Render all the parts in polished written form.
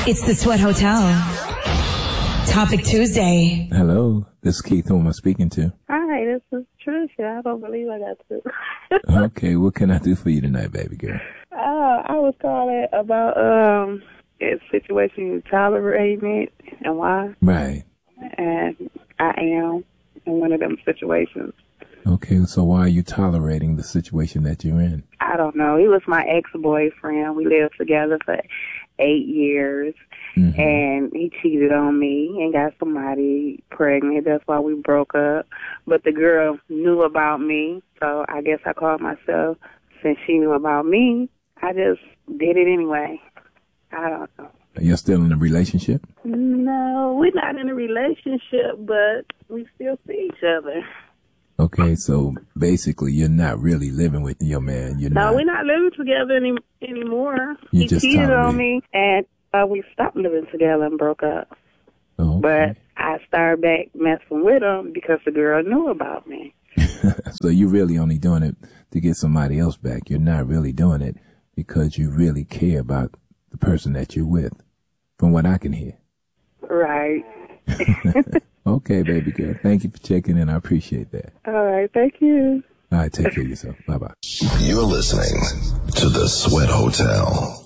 It's the Sweat Hotel. Topic Tuesday. Hello, this is Keith. Who am I speaking to? Hi, this is Tricia. I don't believe I got to. Okay, what can I do for you tonight, baby girl? I was calling about a situation you tolerating it and why. Right. And I am in one of them situations. Okay, so why are you tolerating the situation that you're in? I don't know. He was my ex-boyfriend. We lived together for 8 years. Mm-hmm. And he cheated on me and got somebody pregnant. That's why we broke up. But the girl knew about me, so I guess I called myself. Since she knew about me, I just did it anyway. I don't know. You're still in a relationship? No, we're not in a relationship, but we still see each other. Okay, so basically you're not really living with your man. No, we're not living together anymore. He cheated on me, and we stopped living together and broke up. Oh, okay. But I started back messing with him because the girl knew about me. So you're really only doing it to get somebody else back. You're not really doing it because you really care about the person that you're with, from what I can hear. Right. Okay, baby girl. Thank you for checking in. I appreciate that. All right. Thank you. All right. Take care of yourself. Bye-bye. You're listening to The Sweat Hotel.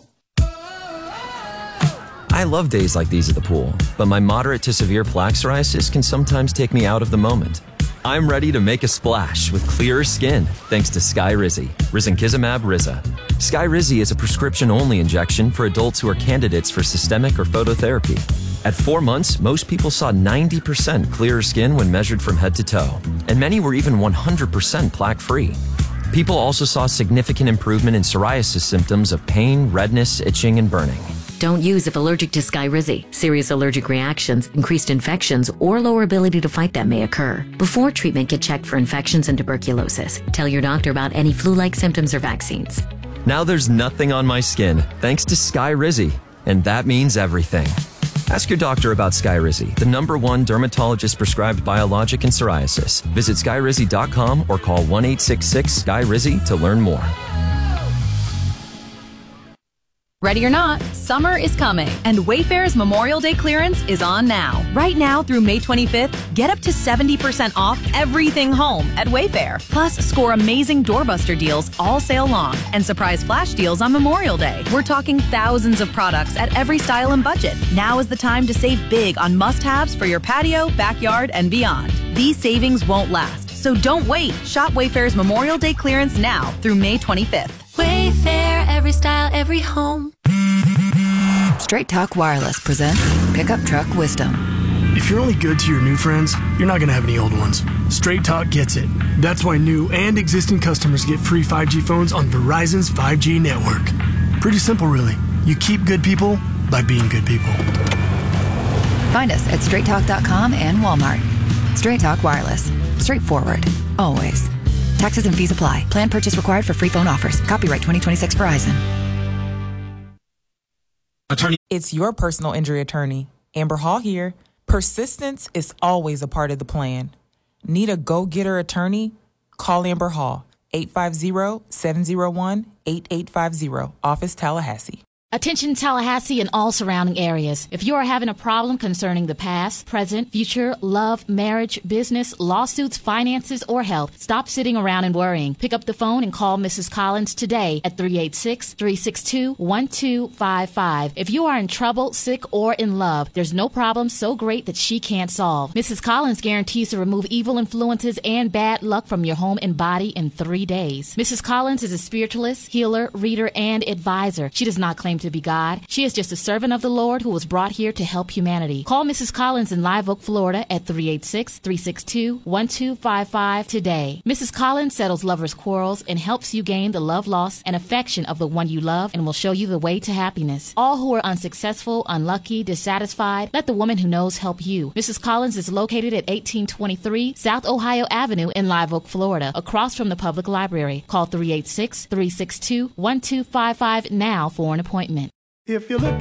I love days like these at the pool, but my moderate to severe plaque psoriasis can sometimes take me out of the moment. I'm ready to make a splash with clearer skin thanks to Skyrizi, Risankizumab Riza. Skyrizi is a prescription-only injection for adults who are candidates for systemic or phototherapy. At 4 months, most people saw 90% clearer skin when measured from head to toe, and many were even 100% plaque-free. People also saw significant improvement in psoriasis symptoms of pain, redness, itching, and burning. Don't use if allergic to Skyrizi. Serious allergic reactions, increased infections, or lower ability to fight them may occur. Before treatment, get checked for infections and tuberculosis. Tell your doctor about any flu-like symptoms or vaccines. Now there's nothing on my skin thanks to Skyrizi, and that means everything. Ask your doctor about Skyrizi, the #1 dermatologist-prescribed biologic in psoriasis. Visit Skyrizi.com or call 1-866-SKYRIZI to learn more. Ready or not, summer is coming, and Wayfair's Memorial Day clearance is on now. Right now through May 25th, get up to 70% off everything home at Wayfair. Plus, score amazing doorbuster deals all sale long and surprise flash deals on Memorial Day. We're talking thousands of products at every style and budget. Now is the time to save big on must-haves for your patio, backyard, and beyond. These savings won't last, so don't wait. Shop Wayfair's Memorial Day clearance now through May 25th. Wayfair, every style, every home. Straight Talk Wireless presents Pickup Truck Wisdom. If you're only good to your new friends, you're not going to have any old ones. Straight Talk gets it. That's why new and existing customers get free 5G phones on Verizon's 5G network. Pretty simple, really. You keep good people by being good people. Find us at straighttalk.com and Walmart. Straight Talk Wireless. Straightforward. Always. Taxes and fees apply. Plan purchase required for free phone offers. Copyright 2026 Verizon. It's your personal injury attorney. Amber Hall here. Persistence is always a part of the plan. Need a go-getter attorney? Call Amber Hall. 850-701-8850. Office Tallahassee. Attention Tallahassee and all surrounding areas. If you are having a problem concerning the past, present, future, love, marriage, business, lawsuits, finances, or health, stop sitting around and worrying. Pick up the phone and call Mrs. Collins today at 386-362-1255. If you are in trouble, sick, or in love, there's no problem so great that she can't solve. Mrs. Collins guarantees to remove evil influences and bad luck from your home and body in 3 days. Mrs. Collins is a spiritualist, healer, reader, and advisor. She does not claim to be God. She is just a servant of the Lord who was brought here to help humanity. Call Mrs. Collins in Live Oak, Florida at 386-362-1255 today. Mrs. Collins settles lovers' quarrels and helps you gain the love lost and affection of the one you love and will show you the way to happiness. All who are unsuccessful, unlucky, dissatisfied, let the woman who knows help you. Mrs. Collins is located at 1823 South Ohio Avenue in Live Oak, Florida, across from the public library. Call 386-362-1255 now for an appointment. If you're looking